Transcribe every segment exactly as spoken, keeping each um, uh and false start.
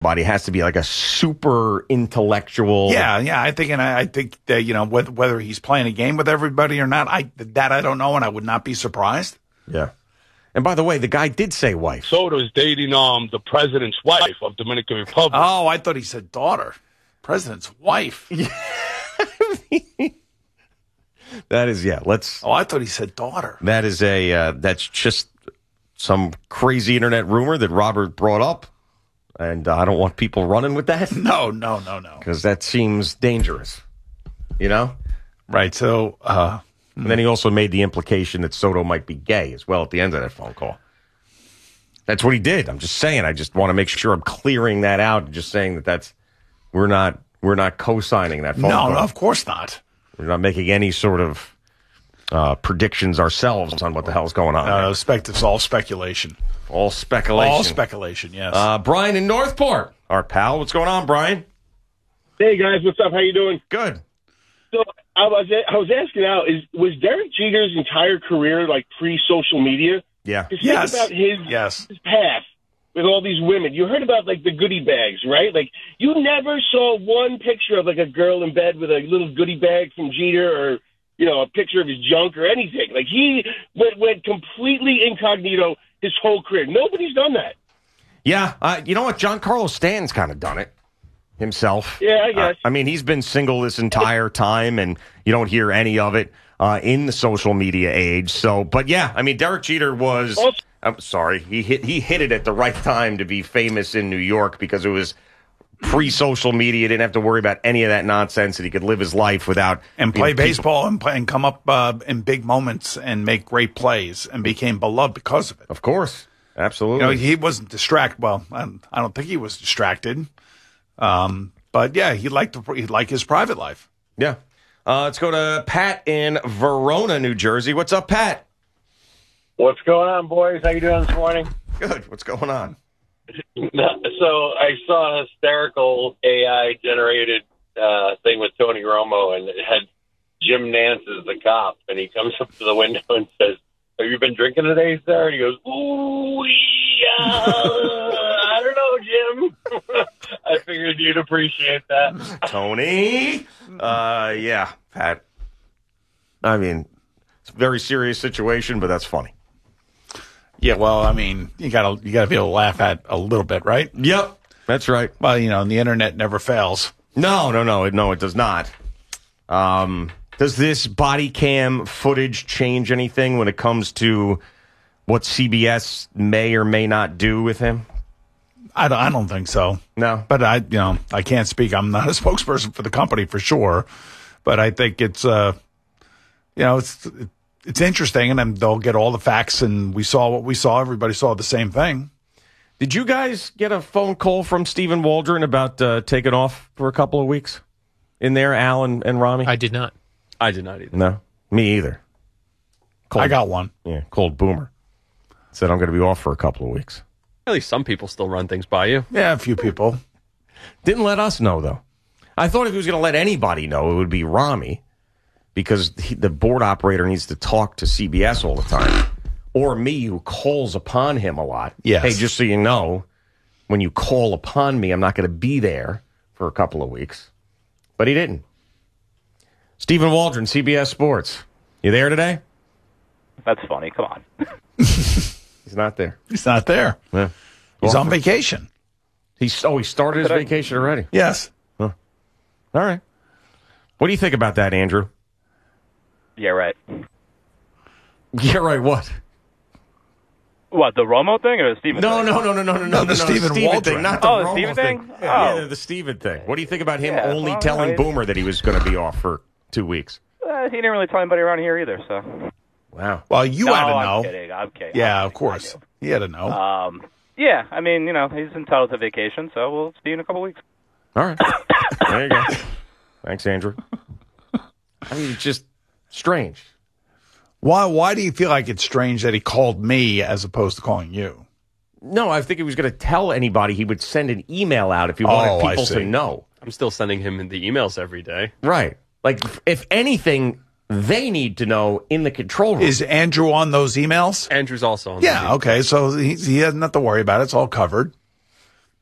body has to be like a super intellectual. Yeah, yeah. I think, and I, I think that, you know, whether, whether he's playing a game with everybody or not, I that I don't know, and I would not be surprised. Yeah. And by the way, the guy did say wife. Soto's dating um the president's wife of Dominican Republic. Oh, I thought he said daughter. President's wife. Yeah. That is, yeah, let's. Oh, I thought he said daughter. That is a, uh, that's just some crazy internet rumor that Robert brought up. And uh, I don't want people running with that. No, no, no, no. Because that seems dangerous. You know? Right. So, uh, and then he also made the implication that Soto might be gay as well at the end of that phone call. That's what he did. I'm just saying. I just want to make sure I'm clearing that out. Just saying that that's, we're not, we're not co-signing that phone no, call. No, of course not. We're not making any sort of uh, predictions ourselves on what the hell's going on. No, no, spec- it's all speculation. All speculation. All speculation, yes. Uh, Brian in Northport, our pal. What's going on, Brian? Hey, guys. What's up? How you doing? Good. So I was I was asking out, is was Derek Jeter's entire career like pre-social media? Yeah. Just yes. Think about his, yes. his past with all these women. You heard about, like, the goodie bags, right? Like, you never saw one picture of, like, a girl in bed with a little goodie bag from Jeter or, you know, a picture of his junk or anything. Like, he went, went completely incognito his whole career. Nobody's done that. Yeah. Uh, you know what? Giancarlo Stanton's kind of done it himself. Yeah, I guess. Uh, I mean, he's been single this entire time, and you don't hear any of it uh, in the social media age. So, but, yeah, I mean, Derek Jeter was... Also- I'm sorry. He hit he hit it at the right time to be famous in New York because it was pre-social media. Didn't have to worry about any of that nonsense, and he could live his life without and play you know, baseball and play and come up uh, in big moments and make great plays and became beloved because of it. Of course, absolutely. You know, he wasn't distracted. Well, I, I don't think he was distracted. Um, but yeah, he liked the, he liked his private life. Yeah. Uh, let's go to Pat in Verona, New Jersey. What's up, Pat? What's going on, boys? How you doing this morning? Good. What's going on? So I saw a hysterical A I-generated uh, thing with Tony Romo, and it had Jim Nance as the cop, and he comes up to the window and says, "Have you been drinking today, sir?" And he goes, "Ooh, yeah, I don't know, Jim." I figured you'd appreciate that. Tony? Uh, yeah, Pat. I mean, it's a very serious situation, but that's funny. Yeah, well, I mean, you gotta you gotta be able to laugh at a little bit, right? Yep, that's right. Well, you know, and the internet never fails. No, no, no, no, it does not. Um, does this body cam footage change anything when it comes to what C B S may or may not do with him? I don't, I don't think so. No, but I, you know, I can't speak. I'm not a spokesperson for the company for sure, but I think it's, uh, you know, it's. It, It's interesting, and then they'll get all the facts, and we saw what we saw. Everybody saw the same thing. Did you guys get a phone call from Stephen Waldron about uh, taking off for a couple of weeks in there, Al and, and Rami? I did not. I did not either. No, me either. Cold, I got one. Yeah, cold boomer. Said I'm going to be off for a couple of weeks. At least some people still run things by you. Yeah, a few people. Didn't let us know, though. I thought if he was going to let anybody know, it would be Rami. Because he, the board operator needs to talk to C B S all the time. Or me, who calls upon him a lot. Yes. Hey, just so you know, when you call upon me, I'm not going to be there for a couple of weeks. But he didn't. Stephen Waldron, C B S Sports. You there today? That's funny. Come on. He's not there. He's not there. Yeah. He's Well, on vacation. He's, oh, he started his vacation already? Yes. Huh. All right. What do you think about that, Andrew? Yeah, right. Yeah, right, what? What, the Romo thing or the Steven no, thing? No, no, no, no, no, no, no, the no, Stephen the Steven Waldron. thing, not the Oh, the Romo Steven thing. thing? Yeah, Oh. yeah, the Steven thing. What do you think about him Yeah, only well, telling I- Boomer that he was going to be off for two weeks? Uh, he didn't really tell anybody around here either, so. Wow. Well, you no, had to I'm know. kidding. I'm kidding. Yeah, I'm of kidding. course. He had to know. Um, yeah, I mean, you know, he's entitled to vacation, so we'll see you in a couple weeks. All right. There you go. Thanks, Andrew. I mean, it's just strange. Why Why do you feel like it's strange that he called me as opposed to calling you? No, I think he was going to tell anybody. He would send an email out if he wanted Oh, I people see. to know. I'm still sending him the emails every day. Right. Like, if anything, they need to know in the control room. Is Andrew on those emails? Andrew's also on Yeah, the okay. So he, he doesn't have to worry about it. It's all covered.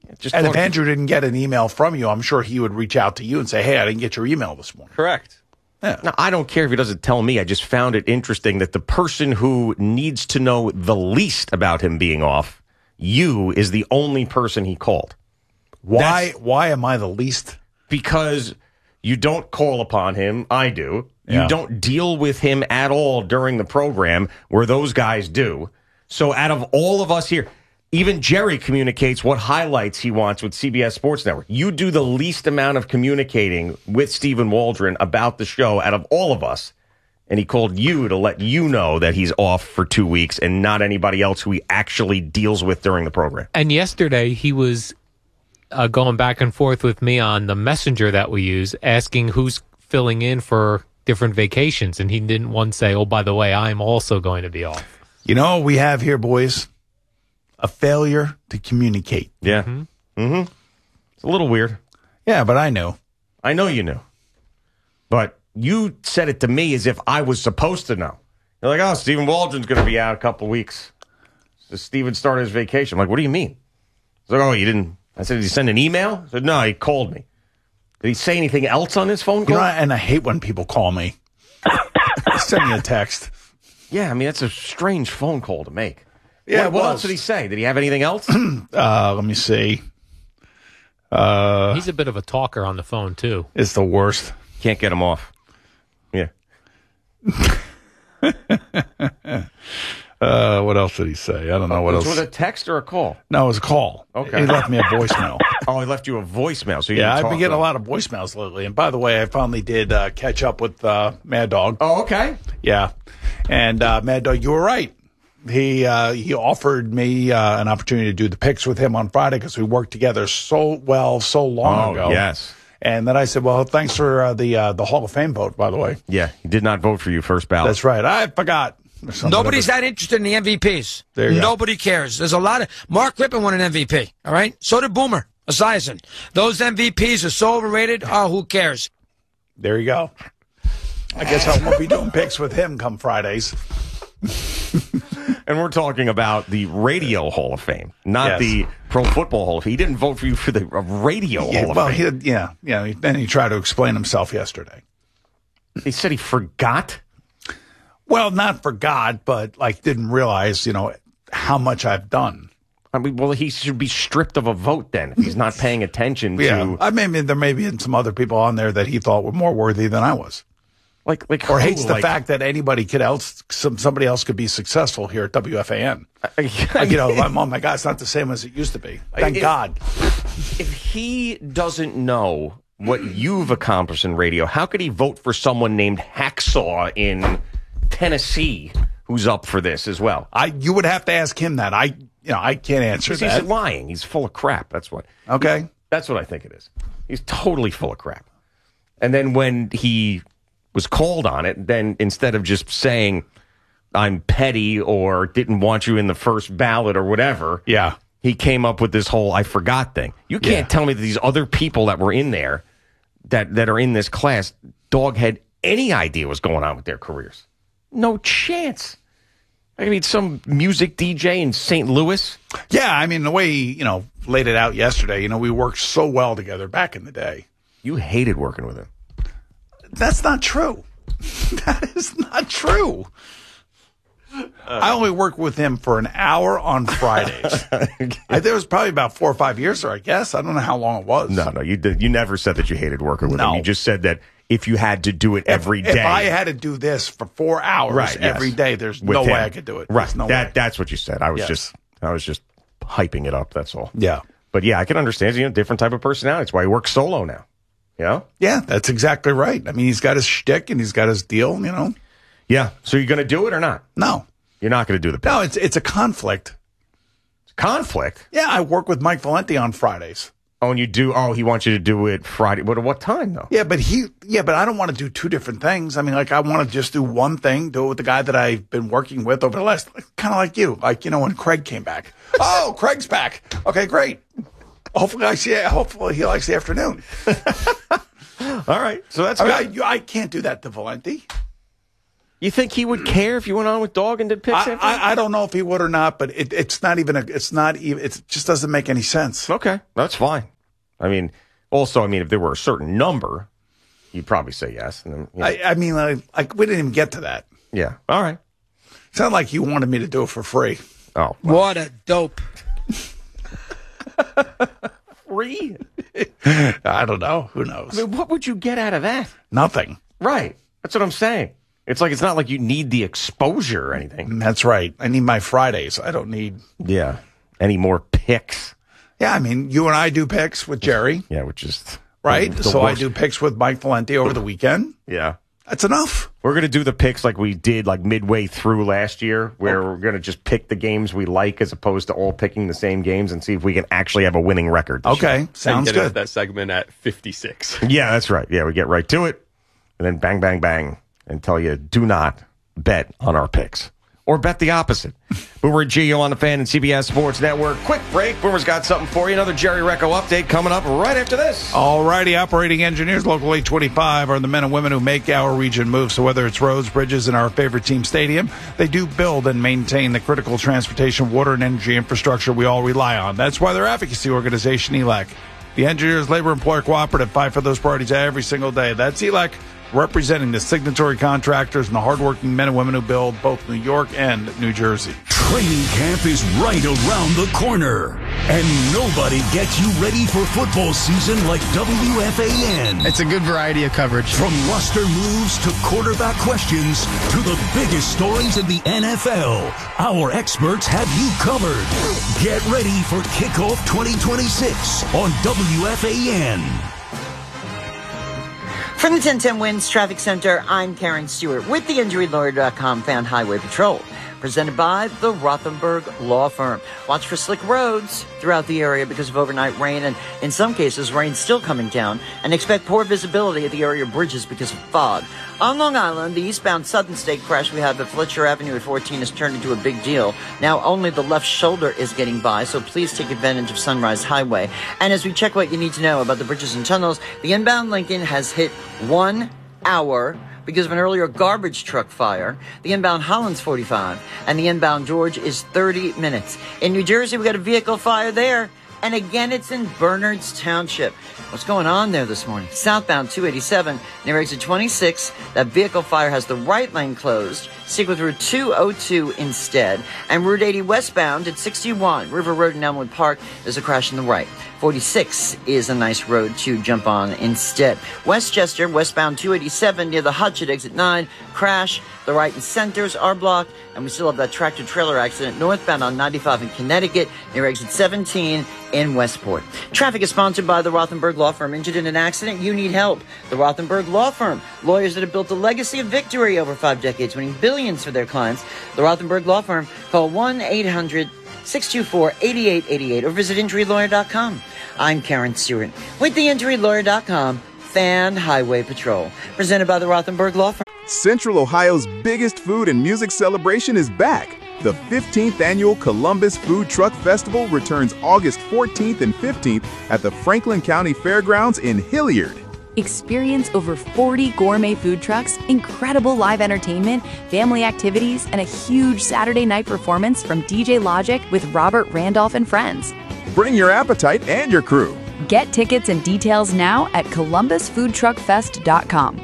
Just and talk- if Andrew didn't get an email from you, I'm sure he would reach out to you and say, hey, I didn't get your email this morning. Correct. Yeah. Now, I don't care if he doesn't tell me. I just found it interesting that the person who needs to know the least about him being off, you, is the only person he called. Why? That's Why am I the least? because you don't call upon him. I do. Yeah. You don't deal with him at all during the program, where those guys do. So out of all of us here, even Jerry communicates what highlights he wants with C B S Sports Network. You do the least amount of communicating with Stephen Waldron about the show out of all of us. And he called you to let you know that he's off for two weeks and not anybody else who he actually deals with during the program. And yesterday he was uh, going back and forth with me on the messenger that we use, asking who's filling in for different vacations. And he didn't once say, oh, by the way, I'm also going to be off. You know what we have here, boys? A failure to communicate. Yeah. Mm-hmm. mm-hmm. It's a little weird. Yeah, but I knew. I know you knew. But you said it to me as if I was supposed to know. You're like, oh, Stephen Waldron's going to be out a couple of weeks. So Stephen started his vacation. I'm like, what do you mean? He's like, oh, you didn't. I said, did he send an email? I said, no, he called me. Did he say anything else on his phone You call? know, and I hate when people call me. Send me a text. Yeah, I mean, that's a strange phone call to make. Yeah, What, it what was. else did he say? Did he have anything else? Uh, let me see. Uh, He's a bit of a talker on the phone, too. it's the worst. Can't get him off. Yeah. Uh, what else did he say? I don't know what was else. it a text or a call? No, it was a call. Okay. He left me a voicemail. Oh, he left you a voicemail. So you Yeah, didn't I've talk been to getting a him. lot of voicemails lately. And by the way, I finally did uh, catch up with uh, Mad Dog. Oh, okay. Yeah. And uh, Mad Dog, you were right. He uh, he offered me uh, an opportunity to do the picks with him on Friday because we worked together so well so long Oh, ago. yes. And then I said, well, thanks for uh, the uh, the Hall of Fame vote, by the way. Yeah, he did not vote for you first ballot. That's right. I forgot. Or something. Nobody's that interested in the M V Ps. There you go. Nobody cares. There's a lot of Mark Rippon won an M V P. All right, so did Boomer Esiason. Those M V Ps are so overrated. Oh, who cares? There you go. I guess I won't be doing picks with him come Fridays. And we're talking about the Radio Hall of Fame, not Yes. the Pro Football Hall of Fame. He didn't vote for you for the uh, Radio Yeah, Hall of well, Fame. he, yeah, yeah. Then he tried to explain himself yesterday. He said he forgot. Well, not forgot, but like didn't realize, you know, how much I've done. I mean, well, he should be stripped of a vote then if he's not paying attention Yeah, to. I mean, there may be some other people on there that he thought were more worthy than I was, Like, like or who? hates the Like- fact that anybody could else, some somebody else could be successful here at W F A N. I- Like, you know, I'm, oh my God, it's not the same as it used to be. Thank If- God. If he doesn't know what you've accomplished in radio, how could he vote for someone named Hacksaw in Tennessee who's up for this as well? I you would have to ask him that. I you know I can't answer He's that. lying. He's full of crap. That's what. Okay. That's what I think it is. He's totally full of crap. And then when he was called on it, then instead of just saying, I'm petty or didn't want you in the first ballot or whatever, Yeah. he came up with this whole I forgot thing. You can't Yeah. tell me that these other people that were in there that, that are in this class, Dog had any idea what's going on with their careers. No chance. I mean, some music D J in Saint Louis. Yeah, I mean the way he, you know, laid it out yesterday. You know, we worked so well together back in the day. You hated working with him. That's not true. That is not true. I only worked with him for an hour on Fridays. I, there was probably about four or five years there, I guess. I don't know how long it was. No, no, you did. You never said that you hated working with No. him. You just said that if you had to do it If- every day, If I had to do this for four hours right, yes, every day, there's with no him. way I could do it. Right, There's no that way. that's what you said. I was Yes. just, I was just hyping it up. That's all. Yeah. But yeah, I can understand. You know, different type of personality. That's why he works solo now. You know? Yeah, that's exactly right. I mean, he's got his shtick and he's got his deal, you know? Yeah. So you're going to do it or not? No. You're not going to do the pick. No, it's it's a conflict. Conflict. Yeah, I work with Mike Valenti on Fridays. Oh, and you do. Oh, he wants you to do it Friday. But at what time though? Yeah, but he yeah, but I don't want to do two different things. I mean, like I want to just do one thing, do it with the guy that I've been working with over the last kind of like you. Like, you know, when Craig came back. Oh, Craig's back. Okay, great. Hopefully I see hopefully he likes the afternoon. All right. So that's I, good. mean, I, you- I can't do that to Valenti. You think he would care if you went on with Dog and did picks? I, I, I don't know if he would or not, but it, it's not even a. It's not even. It just doesn't make any sense. Okay, that's fine. I mean, also, I mean, if there were a certain number, you'd probably say yes. And then, you know. I, I mean, like, like we didn't even get to that. Yeah. All right. It's not like you wanted me to do it for free. Oh, well. What a dope. Free? I don't know. Who knows? I mean, what would you get out of that? Nothing. Right. That's what I'm saying. It's like it's not like you need the exposure or anything. That's right. I need my Fridays. I don't need. Yeah. Any more picks? Yeah. I mean, you and I do picks with Jerry. Yeah, which is right. the So worst. I do picks with Mike Valenti over the weekend. Yeah. That's enough. We're going to do the picks like we did like midway through last year, where oh. we're going to just pick the games we like as opposed to all picking the same games and see if we can actually have a winning record. Okay, year. sounds get good. Into that segment at fifty-six. Yeah, that's right. Yeah, we get right to it and then bang, bang, bang and tell you do not bet on our picks. Or bet the opposite. Boomer and Gio on the Fan and C B S Sports Network. Quick break. Boomer's got something for you. Another Jerry Recco update coming up right after this. All righty. Operating engineers, Local eight twenty-five, are the men and women who make our region move. So whether it's roads, bridges, and our favorite team stadium, they do build and maintain the critical transportation, water, and energy infrastructure we all rely on. That's why their advocacy organization, E L E C. The Engineers Labor Employer Cooperative fight for those priorities every single day. That's E L E C, representing the signatory contractors and the hardworking men and women who build both New York and New Jersey. Training camp is right around the corner, and nobody gets you ready for football season like W F A N. It's a good variety of coverage. From roster moves to quarterback questions to the biggest stories in the N F L, our experts have you covered. Get ready for Kickoff twenty twenty-six on W F A N. From the ten ten Wins Traffic Center, I'm Karen Stewart with the Injury Lawyer dot com Fan Highway Patrol, presented by the Rothenberg Law Firm. Watch for slick roads throughout the area because of overnight rain, and in some cases, rain still coming down, and expect poor visibility at the area bridges because of fog. On Long Island, the eastbound Southern State crash we have at Fletcher Avenue at fourteen has turned into a big deal. Now only the left shoulder is getting by, so please take advantage of Sunrise Highway. And as we check what you need to know about the bridges and tunnels, the inbound Lincoln has hit one hour because of an earlier garbage truck fire. The inbound Holland's forty-five, and the inbound George is thirty minutes. In New Jersey, we got a vehicle fire there, and again, it's in Bernards Township. What's going on there this morning? Southbound two eighty-seven near exit twenty-six. That vehicle fire has the right lane closed. Stick with Route two oh two instead. And Route eighty westbound at sixty-one River Road in Elmwood Park. There's a crash on the right. forty-six is a nice road to jump on instead. Westchester, westbound two eighty-seven near the Hutch at exit nine. Crash. The right and centers are blocked. And we still have that tractor-trailer accident northbound on ninety-five in Connecticut near exit seventeen in Westport. Traffic is sponsored by the Rothenberg Law Firm. Injured in an accident? You need help. The Rothenberg Law Firm. Lawyers that have built a legacy of victory over five decades, winning billions for their clients. The Rothenberg Law Firm. Call one eight hundred six two four eight eight eight eight or visit injury lawyer dot com. I'm Karen Stewart with the injury lawyer dot com Fan Highway Patrol. Presented by the Rothenberg Law Firm. Central Ohio's biggest food and music celebration is back. The fifteenth Annual Columbus Food Truck Festival returns August fourteenth and fifteenth at the Franklin County Fairgrounds in Hilliard. Experience over forty gourmet food trucks, incredible live entertainment, family activities, and a huge Saturday night performance from D J Logic with Robert Randolph and friends. Bring your appetite and your crew. Get tickets and details now at columbus food truck fest dot com.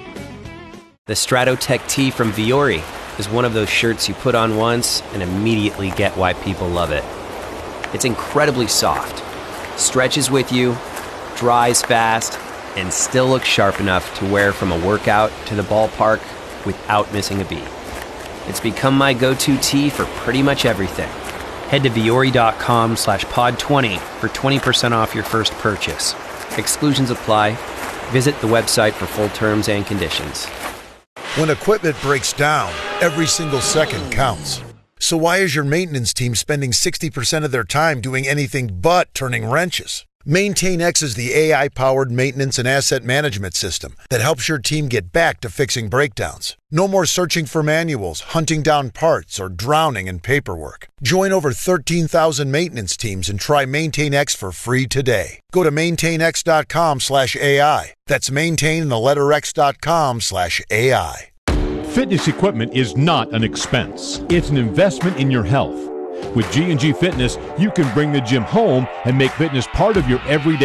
The Stratotech tee from Viore is one of those shirts you put on once and immediately get why people love it. It's incredibly soft, stretches with you, dries fast, and still looks sharp enough to wear from a workout to the ballpark without missing a beat. It's become my go-to tee for pretty much everything. Head to Viore.com slash pod 20 for twenty percent off your first purchase. Exclusions apply. Visit the website for full terms and conditions. When equipment breaks down, every single second counts. So why is your maintenance team spending sixty percent of their time doing anything but turning wrenches? MaintainX is the A I-powered maintenance and asset management system that helps your team get back to fixing breakdowns. No more searching for manuals, hunting down parts, or drowning in paperwork. Join over thirteen thousand maintenance teams and try MaintainX for free today. Go to maintainx.com slash AI. That's maintain the letter X.com slash AI. Fitness equipment is not an expense. It's an investment in your health. With G and G Fitness, you can bring the gym home and make fitness part of your everyday